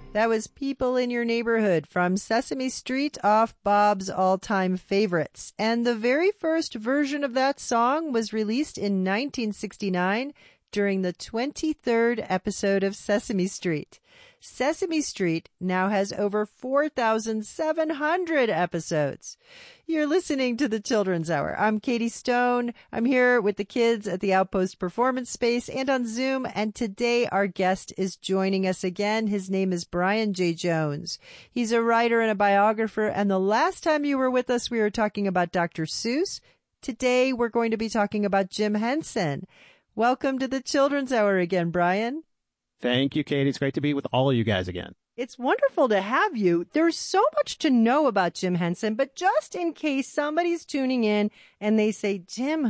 That was People in Your Neighborhood from Sesame Street off Bob's All-Time Favorites. And the very first version of that song was released in 1969 during the 23rd episode of Sesame Street. Sesame Street now has over 4,700 episodes. You're listening to the Children's Hour. I'm Katie Stone. I'm here with the kids at the Outpost Performance Space and on Zoom. And today our guest is joining us again. His name is Brian J. Jones. He's a writer and a biographer. And the last time you were with us, we were talking about Dr. Seuss. Today we're going to be talking about Jim Henson. Welcome to the Children's Hour again, Brian. Thank you, Katie. It's great to be with all of you guys again. It's wonderful to have you. There's so much to know about Jim Henson, but just in case somebody's tuning in and they say, Jim,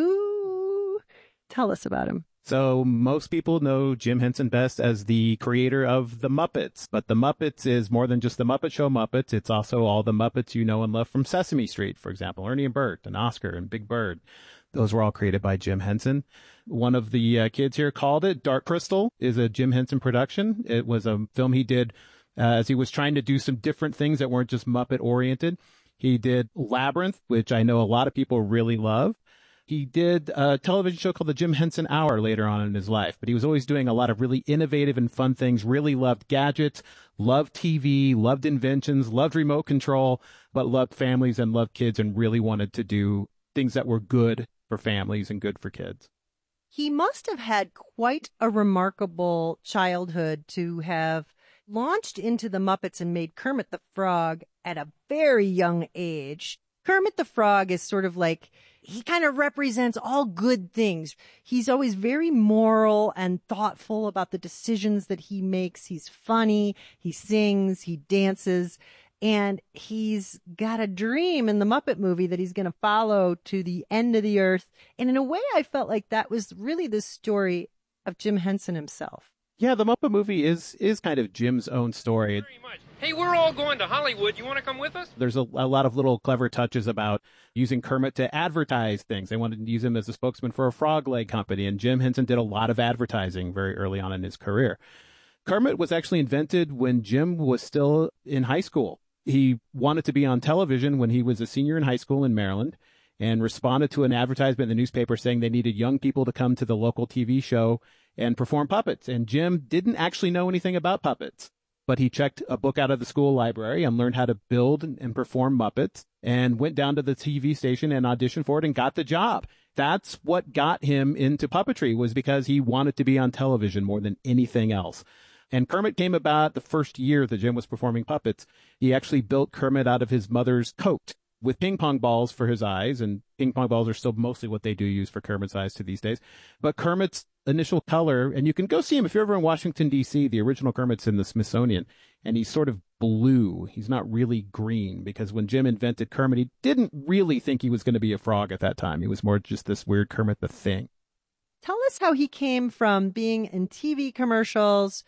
who? Tell us about him. So most people know Jim Henson best as the creator of The Muppets, but The Muppets is more than just The Muppet Show Muppets. It's also all the Muppets you know and love from Sesame Street, for example, Ernie and Bert and Oscar and Big Bird. Those were all created by Jim Henson. One of the kids here called it Dark Crystal is a Jim Henson production. It was a film he did as he was trying to do some different things that weren't just Muppet oriented. He did Labyrinth, which I know a lot of people really love. He did a television show called The Jim Henson Hour later on in his life, but he was always doing a lot of really innovative and fun things, really loved gadgets, loved TV, loved inventions, loved remote control, but loved families and loved kids and really wanted to do things that were good for families and good for kids. He must have had quite a remarkable childhood to have launched into the Muppets and made Kermit the Frog at a very young age. Kermit the Frog is sort of like, he kind of represents all good things. He's always very moral and thoughtful about the decisions that he makes. He's funny, he sings, he dances. And he's got a dream in the Muppet movie that he's going to follow to the end of the earth. And in a way, I felt like that was really the story of Jim Henson himself. Yeah, the Muppet movie is kind of Jim's own story. Very much. Hey, we're all going to Hollywood. You want to come with us? There's a lot of little clever touches about using Kermit to advertise things. They wanted to use him as a spokesman for a frog leg company. And Jim Henson did a lot of advertising very early on in his career. Kermit was actually invented when Jim was still in high school. He wanted to be on television when he was a senior in high school in Maryland and responded to an advertisement in the newspaper saying they needed young people to come to the local TV show and perform puppets. And Jim didn't actually know anything about puppets, but he checked a book out of the school library and learned how to build and perform Muppets and went down to the TV station and auditioned for it and got the job. That's what got him into puppetry, was because he wanted to be on television more than anything else. And Kermit came about the first year that Jim was performing puppets. He actually built Kermit out of his mother's coat with ping pong balls for his eyes. And ping pong balls are still mostly what they do use for Kermit's eyes to these days. But Kermit's initial color, and you can go see him if you're ever in Washington, D.C., the original Kermit's in the Smithsonian. And he's sort of blue. He's not really green, because when Jim invented Kermit, he didn't really think he was going to be a frog at that time. He was more just this weird Kermit the Thing. Tell us how he came from being in TV commercials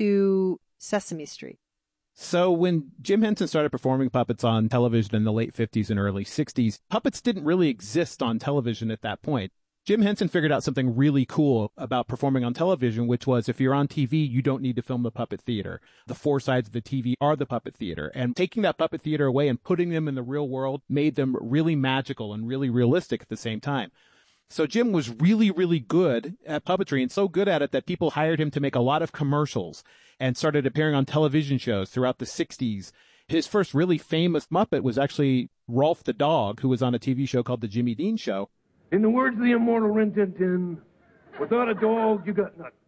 to Sesame Street. So when Jim Henson started performing puppets on television in the late 50s and early 60s, puppets didn't really exist on television at that point. Jim Henson figured out something really cool about performing on television, which was if you're on TV, you don't need to film the puppet theater. The four sides of the TV are the puppet theater. And taking that puppet theater away and putting them in the real world made them really magical and really realistic at the same time. So Jim was really, really good at puppetry, and so good at it that people hired him to make a lot of commercials and started appearing on television shows throughout the 60s. His first really famous Muppet was actually Rolf the dog, who was on a TV show called The Jimmy Dean Show. In the words of the immortal Rin Tin Tin, without a dog, you got nothing.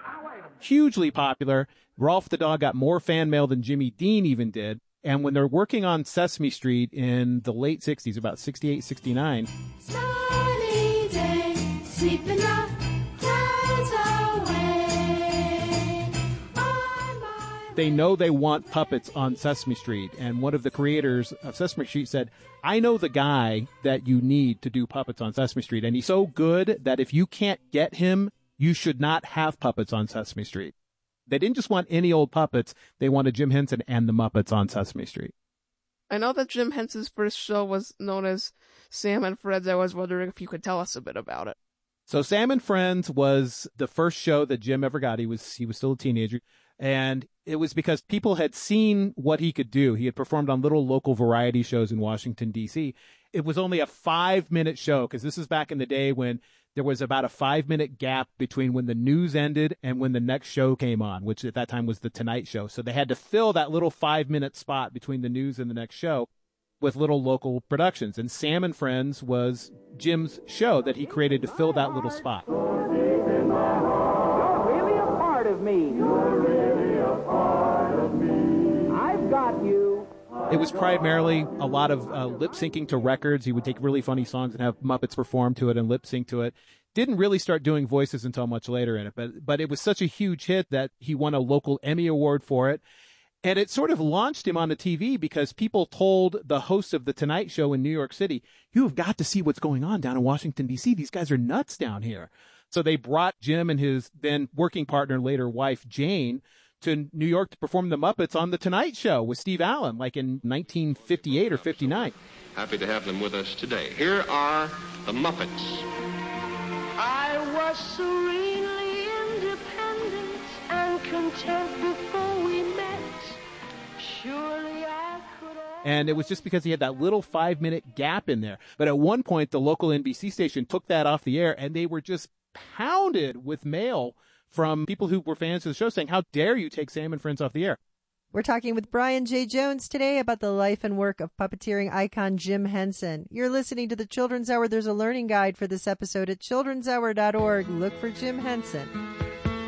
Hugely popular. Rolf the dog got more fan mail than Jimmy Dean even did. And when they're working on Sesame Street in the late 60s, about 68, 69... Sweeping the clouds away. They know they want puppets on Sesame Street, and one of the creators of Sesame Street said, I know the guy that you need to do puppets on Sesame Street, and he's so good that if you can't get him, you should not have puppets on Sesame Street. They didn't just want any old puppets, they wanted Jim Henson and the Muppets on Sesame Street. I know that Jim Henson's first show was known as Sam and Friends. I was wondering if you could tell us a bit about it. So Sam and Friends was the first show that Jim ever got. He was still a teenager. And it was because people had seen what he could do. He had performed on little local variety shows in Washington, D.C. It was only a 5-minute show, because this is back in the day when there was about a 5-minute gap between when the news ended and when the next show came on, which at that time was The Tonight Show. So they had to fill that little 5-minute spot between the news and the next show with little local productions. And Sam and Friends was Jim's show that he created to fill that little spot. You're really a part of me. You're really a part of me. I've got you. It was primarily a lot of lip syncing to records. He would take really funny songs and have Muppets perform to it and lip sync to it. Didn't really start doing voices until much later in it, but it was such a huge hit that he won a local Emmy Award for it. And it sort of launched him on the TV, because people told the host of The Tonight Show in New York City, "You have got to see what's going on down in Washington, D.C. These guys are nuts down here." So they brought Jim and his then working partner, later wife, Jane, to New York to perform the Muppets on The Tonight Show with Steve Allen, like in 1958 or 59. Happy to have them with us today. Here are the Muppets. I was serenely independent and content before we met. Surely I could. And it was just because he had that little 5-minute gap in there. But at one point, the local NBC station took that off the air, and they were just pounded with mail from people who were fans of the show saying, "How dare you take Sam and Friends off the air?" We're talking with Brian J. Jones today about the life and work of puppeteering icon Jim Henson. You're listening to the Children's Hour. There's a learning guide for this episode at childrenshour.org. Look for Jim Henson.